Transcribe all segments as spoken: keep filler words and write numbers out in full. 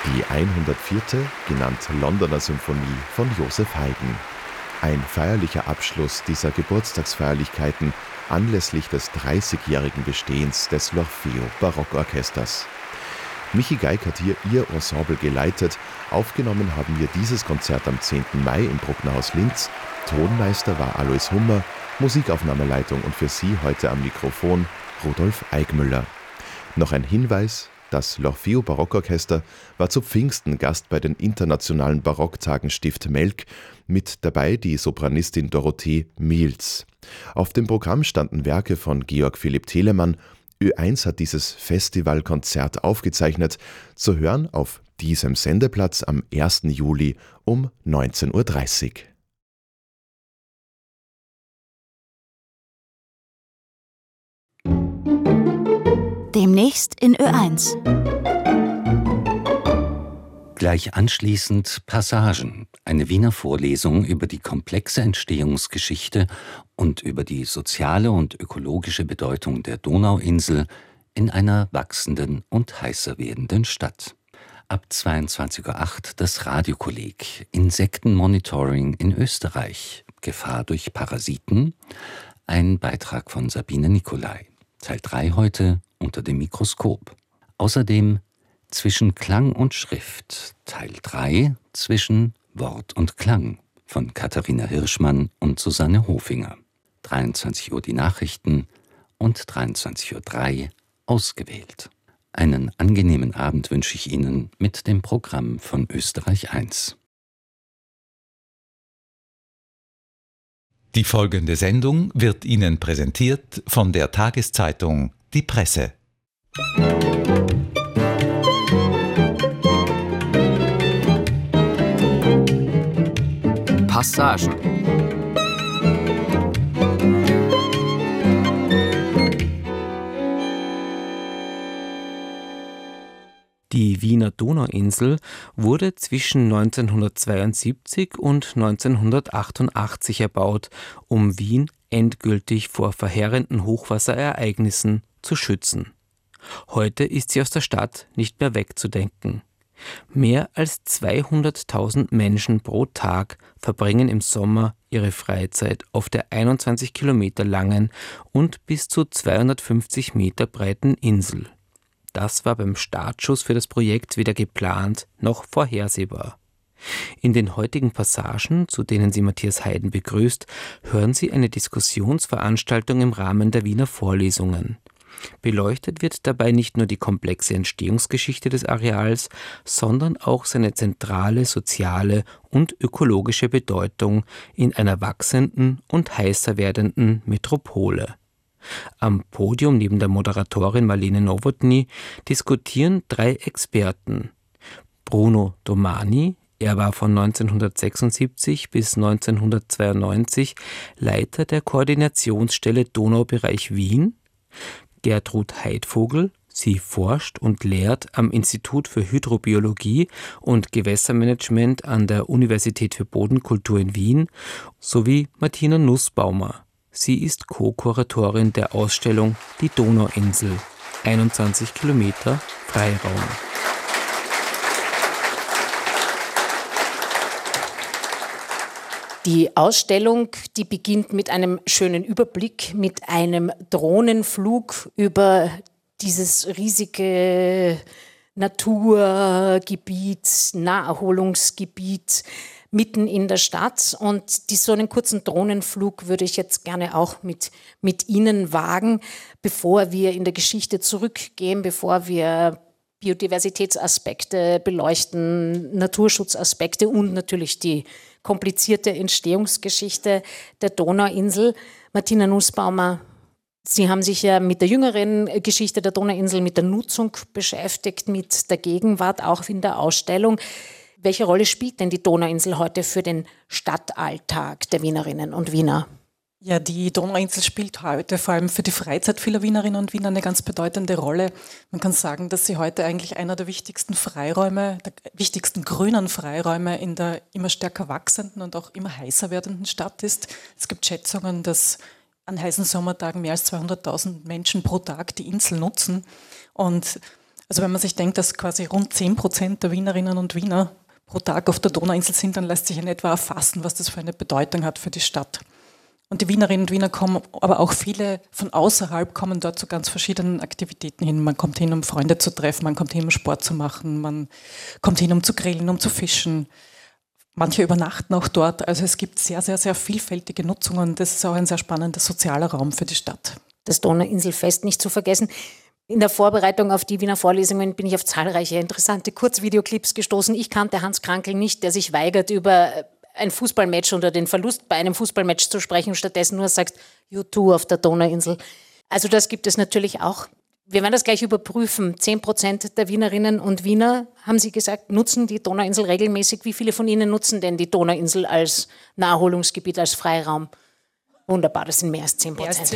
Die hundertvierte, genannt Londoner Symphonie von Joseph Haydn. Ein feierlicher Abschluss dieser Geburtstagsfeierlichkeiten anlässlich des dreißigjährigen Bestehens des L'Orfeo Barockorchesters. Michi Geig hat hier ihr Ensemble geleitet. Aufgenommen haben wir dieses Konzert am zehnten Mai im Brucknerhaus Linz. Tonmeister war Alois Hummer, Musikaufnahmeleitung und für Sie heute am Mikrofon Rudolf Eigmüller. Noch ein Hinweis: Das L'Orfeo Barockorchester war zu Pfingsten Gast bei den internationalen Barocktagen Stift Melk, mit dabei die Sopranistin Dorothee Miels. Auf dem Programm standen Werke von Georg Philipp Telemann. Ö eins hat dieses Festivalkonzert aufgezeichnet, zu hören auf diesem Sendeplatz am ersten Juli um neunzehn Uhr dreißig. Demnächst in Ö eins. Gleich anschließend Passagen, eine Wiener Vorlesung über die komplexe Entstehungsgeschichte und über die soziale und ökologische Bedeutung der Donauinsel in einer wachsenden und heißer werdenden Stadt. Ab zweiundzwanzig Uhr acht das Radiokolleg, Insektenmonitoring in Österreich, Gefahr durch Parasiten, ein Beitrag von Sabine Nicolai. Teil drei heute unter dem Mikroskop. Außerdem Zwischen Klang und Schrift, Teil drei, Zwischen Wort und Klang, von Katharina Hirschmann und Susanne Hofinger. dreiundzwanzig Uhr die Nachrichten und dreiundzwanzig Uhr drei ausgewählt. Einen angenehmen Abend wünsche ich Ihnen mit dem Programm von Österreich eins. Die folgende Sendung wird Ihnen präsentiert von der Tageszeitung Die Presse. Passagen. Die Wiener Donauinsel wurde zwischen neunzehnhundertzweiundsiebzig und neunzehnhundertachtundachtzig erbaut, um Wien endgültig vor verheerenden Hochwasserereignissen zu schützen. Heute ist sie aus der Stadt nicht mehr wegzudenken. Mehr als zweihunderttausend Menschen pro Tag verbringen im Sommer ihre Freizeit auf der einundzwanzig Kilometer langen und bis zu zweihundertfünfzig Meter breiten Insel. Das war beim Startschuss für das Projekt weder geplant noch vorhersehbar. In den heutigen Passagen, zu denen Sie Matthias Haydn begrüßt, hören Sie eine Diskussionsveranstaltung im Rahmen der Wiener Vorlesungen. Beleuchtet wird dabei nicht nur die komplexe Entstehungsgeschichte des Areals, sondern auch seine zentrale soziale und ökologische Bedeutung in einer wachsenden und heißer werdenden Metropole. Am Podium neben der Moderatorin Marlene Nowotny diskutieren drei Experten. Bruno Domani, er war von neunzehnhundertsechsundsiebzig bis neunzehnhundertzweiundneunzig Leiter der Koordinationsstelle Donaubereich Wien. Gertrud Heidvogel, sie forscht und lehrt am Institut für Hydrobiologie und Gewässermanagement an der Universität für Bodenkultur in Wien, sowie Martina Nussbaumer. Sie ist Co-Kuratorin der Ausstellung Die Donauinsel, einundzwanzig Kilometer Freiraum. Die Ausstellung, die beginnt mit einem schönen Überblick, mit einem Drohnenflug über dieses riesige Naturgebiet, Naherholungsgebiet mitten in der Stadt. Und die, so einen kurzen Drohnenflug würde ich jetzt gerne auch mit, mit Ihnen wagen, bevor wir in der Geschichte zurückgehen, bevor wir Biodiversitätsaspekte beleuchten, Naturschutzaspekte und natürlich die komplizierte Entstehungsgeschichte der Donauinsel. Martina Nussbaumer, Sie haben sich ja mit der jüngeren Geschichte der Donauinsel, mit der Nutzung beschäftigt, mit der Gegenwart, auch in der Ausstellung. Welche Rolle spielt denn die Donauinsel heute für den Stadtalltag der Wienerinnen und Wiener? Ja, die Donauinsel spielt heute vor allem für die Freizeit vieler Wienerinnen und Wiener eine ganz bedeutende Rolle. Man kann sagen, dass sie heute eigentlich einer der wichtigsten Freiräume, der wichtigsten grünen Freiräume in der immer stärker wachsenden und auch immer heißer werdenden Stadt ist. Es gibt Schätzungen, dass an heißen Sommertagen mehr als zweihunderttausend Menschen pro Tag die Insel nutzen. Und Also wenn man sich denkt, dass quasi rund zehn Prozent der Wienerinnen und Wiener pro Tag auf der Donauinsel sind, dann lässt sich in etwa erfassen, was das für eine Bedeutung hat für die Stadt. Und die Wienerinnen und Wiener kommen, aber auch viele von außerhalb kommen dort zu ganz verschiedenen Aktivitäten hin. Man kommt hin, um Freunde zu treffen, man kommt hin, um Sport zu machen, man kommt hin, um zu grillen, um zu fischen. Manche übernachten auch dort. Also es gibt sehr, sehr, sehr vielfältige Nutzungen. Das ist auch ein sehr spannender sozialer Raum für die Stadt. Das Donauinselfest nicht zu vergessen. In der Vorbereitung auf die Wiener Vorlesungen bin ich auf zahlreiche interessante Kurzvideoclips gestoßen. Ich kannte Hans Krankl nicht, der sich weigert, über ein Fußballmatch oder den Verlust bei einem Fußballmatch zu sprechen und stattdessen nur sagt, U zwei auf der Donauinsel. Also das gibt es natürlich auch. Wir werden das gleich überprüfen. Zehn Prozent der Wienerinnen und Wiener, haben Sie gesagt, nutzen die Donauinsel regelmäßig. Wie viele von Ihnen nutzen denn die Donauinsel als Naherholungsgebiet, als Freiraum? Wunderbar, das sind mehr als zehn Prozent.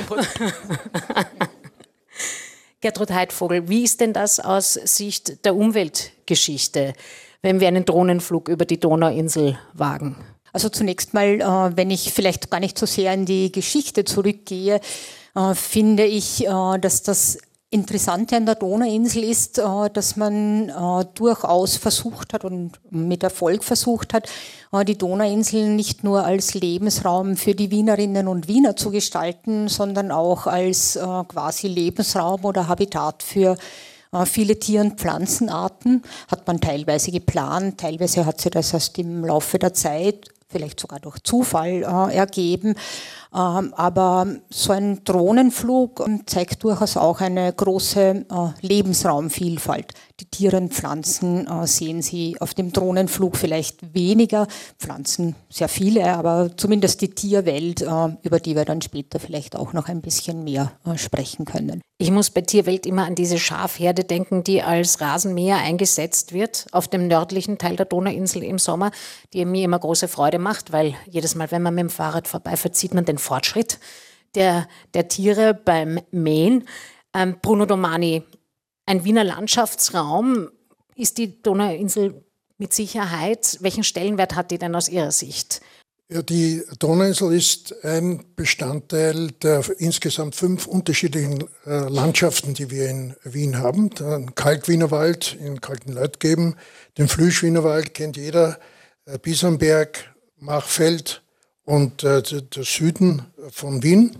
Gertrud Heidvogel, wie ist denn das aus Sicht der Umweltgeschichte, wenn wir einen Drohnenflug über die Donauinsel wagen? Also zunächst mal, wenn ich vielleicht gar nicht so sehr in die Geschichte zurückgehe, finde ich, dass das Interessante an der Donauinsel ist, dass man durchaus versucht hat und mit Erfolg versucht hat, die Donauinsel nicht nur als Lebensraum für die Wienerinnen und Wiener zu gestalten, sondern auch als quasi Lebensraum oder Habitat für viele Tier- und Pflanzenarten. Hat man teilweise geplant, teilweise hat sich das erst im Laufe der Zeit, vielleicht sogar durch Zufall äh, ergeben. Ähm, aber so ein Drohnenflug zeigt durchaus auch eine große äh, Lebensraumvielfalt. Die Tiere und Pflanzen äh, sehen Sie auf dem Drohnenflug vielleicht weniger, Pflanzen sehr viele, aber zumindest die Tierwelt, äh, über die wir dann später vielleicht auch noch ein bisschen mehr äh, sprechen können. Ich muss bei Tierwelt immer an diese Schafherde denken, die als Rasenmäher eingesetzt wird auf dem nördlichen Teil der Donauinsel im Sommer, die mir immer große Freude macht, weil jedes Mal, wenn man mit dem Fahrrad vorbeifährt, sieht man den Fortschritt der, der Tiere beim Mähen. Ähm, Bruno Domani, ein Wiener Landschaftsraum, ist die Donauinsel mit Sicherheit. Welchen Stellenwert hat die denn aus Ihrer Sicht? Ja, die Donauinsel ist ein Bestandteil der insgesamt fünf unterschiedlichen äh, Landschaften, die wir in Wien haben. Den Kalkwienerwald in Kaltenleutgeben, den Flüschwienerwald kennt jeder, äh, Bisonberg, Machfeld und äh, der Süden von Wien.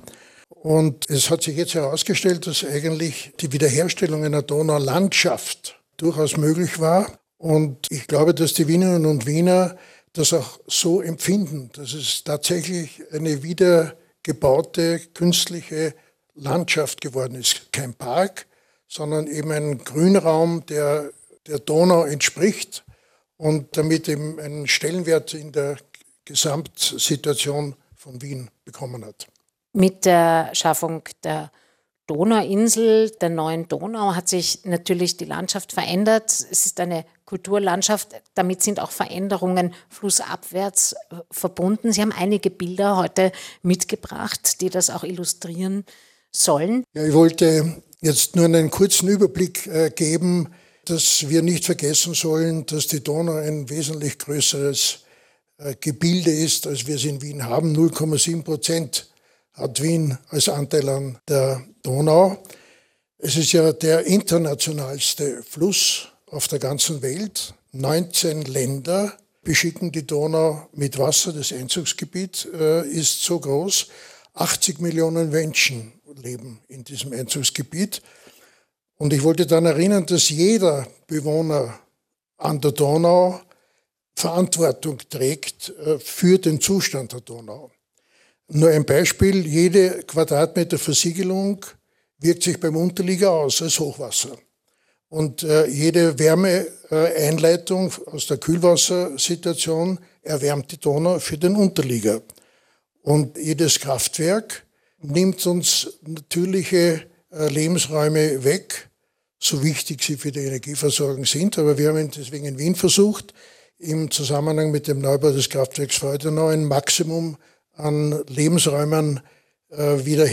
Und es hat sich jetzt herausgestellt, dass eigentlich die Wiederherstellung einer Donaulandschaft durchaus möglich war. Und ich glaube, dass die Wienerinnen und Wiener das auch so empfinden, dass es tatsächlich eine wiedergebaute künstliche Landschaft geworden ist. Kein Park, sondern eben ein Grünraum, der der Donau entspricht und damit eben einen Stellenwert in der Gesamtsituation von Wien bekommen hat. Mit der Schaffung der Donauinsel, der neuen Donau, hat sich natürlich die Landschaft verändert. Es ist eine Kulturlandschaft, damit sind auch Veränderungen flussabwärts verbunden. Sie haben einige Bilder heute mitgebracht, die das auch illustrieren sollen. Ja, ich wollte jetzt nur einen kurzen Überblick äh, geben, dass wir nicht vergessen sollen, dass die Donau ein wesentlich größeres äh, Gebilde ist, als wir es in Wien haben. null Komma sieben Prozent hat Wien als Anteil an der Donau. Es ist ja der internationalste Fluss auf der ganzen Welt. neunzehn Länder beschicken die Donau mit Wasser. Das Einzugsgebiet äh, ist so groß. achtzig Millionen Menschen leben in diesem Einzugsgebiet. Und ich wollte daran erinnern, dass jeder Bewohner an der Donau Verantwortung trägt äh, für den Zustand der Donau. Nur ein Beispiel, jede Quadratmeter Versiegelung wirkt sich beim Unterlieger aus als Hochwasser. Und äh, jede Wärmeeinleitung äh, aus der Kühlwassersituation erwärmt die Donau für den Unterlieger. Und jedes Kraftwerk nimmt uns natürliche äh, Lebensräume weg, so wichtig sie für die Energieversorgung sind. Aber wir haben deswegen in Wien versucht, im Zusammenhang mit dem Neubau des Kraftwerks Freudenau ein Maximum an Lebensräumen äh, wieder